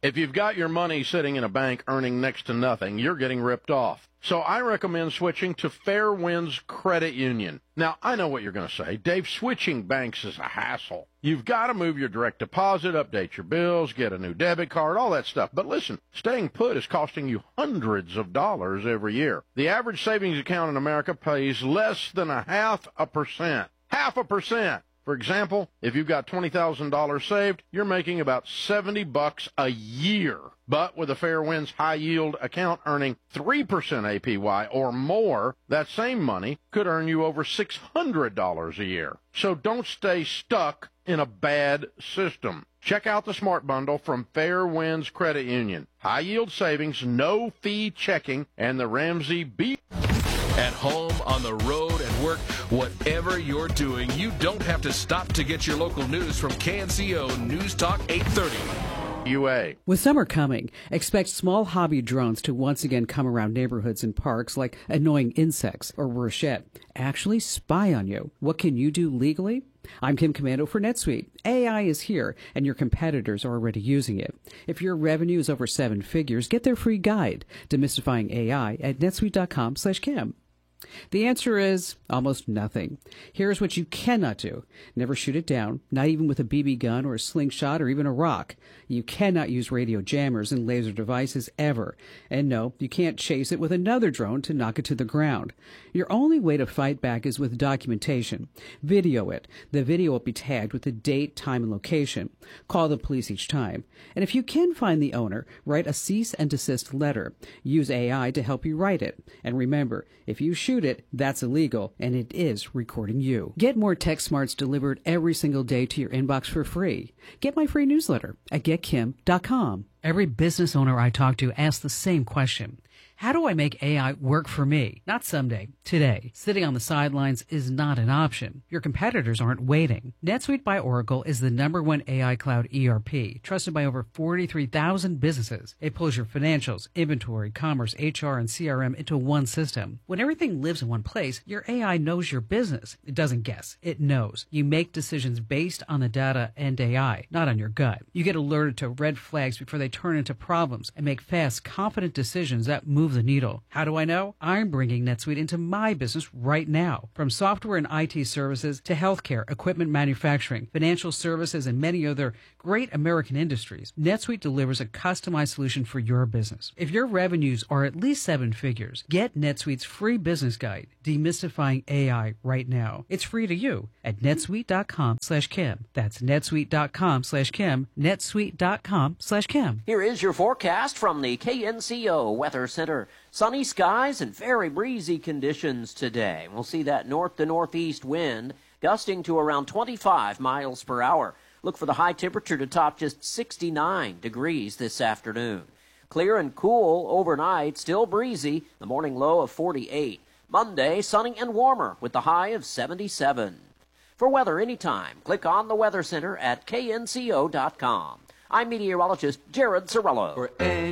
If you've got your money sitting in a bank earning next to nothing, you're getting ripped off. So I recommend switching to Fairwinds Credit Union. Now, I know what you're going to say. Dave, switching banks is a hassle. You've got to move your direct deposit, update your bills, get a new debit card, all that stuff. But listen, staying put is costing you hundreds of dollars every year. The average savings account in America pays less than 0.5%. 0.5%. For example, if you've got $20,000 saved, you're making about $70 a year. But with a Fairwinds high-yield account earning 3% APY or more, that same money could earn you over $600 a year. So don't stay stuck in a bad system. Check out the Smart Bundle from Fairwinds Credit Union. High-yield savings, no-fee checking, and the Ramsey Beef. At home, on the road, at work, whatever you're doing, you don't have to stop to get your local news from KNCO News Talk 830. UA. With summer coming, expect small hobby drones to once again come around neighborhoods and parks like annoying insects, or worse yet, actually spy on you. What can you do legally? I'm Kim Commando for NetSuite. AI is here, and your competitors are already using it. If your revenue is over 7 figures, get their free guide, Demystifying AI, at netsuite.com/Kim. The answer is almost nothing. Here's what you cannot do. Never shoot it down, not even with a BB gun or a slingshot or even a rock. You cannot use radio jammers and laser devices ever. And no, you can't chase it with another drone to knock it to the ground. Your only way to fight back is with documentation. Video it. The video will be tagged with the date, time, and location. Call the police each time. And if you can find the owner, write a cease and desist letter. Use AI to help you write it. And remember, if you shoot it, that's illegal, and it is recording you. Get more Tech Smarts delivered every single day to your inbox for free. Get my free newsletter at getkim.com. Every business owner I talk to asks the same question. How do I make AI work for me? Not someday, today. Sitting on the sidelines is not an option. Your competitors aren't waiting. NetSuite by Oracle is the #1 AI cloud ERP, trusted by over 43,000 businesses. It pulls your financials, inventory, commerce, HR, and CRM into one system. When everything lives in one place, your AI knows your business. It doesn't guess. It knows. You make decisions based on the data and AI, not on your gut. You get alerted to red flags before they turn into problems and make fast, confident decisions that move the needle. How do I know? I'm bringing NetSuite into my business right now. From software and IT services to healthcare, equipment manufacturing, financial services, and many other great American industries, NetSuite delivers a customized solution for your business. If your revenues are at least 7 figures, get NetSuite's free business guide, Demystifying AI, right now. It's free to you at netsuite.com/Kim. That's netsuite.com/Kim, netsuite.com/Kim. Here is your forecast from the KNCO Weather Center. Sunny skies and very breezy conditions today. We'll see that north to northeast wind gusting to around 25 miles per hour. Look for the high temperature to top just 69 degrees this afternoon. Clear and cool overnight, still breezy, the morning low of 48. Monday, sunny and warmer with the high of 77. For weather anytime, click on the Weather Center at knco.com. I'm meteorologist Jared Sorello.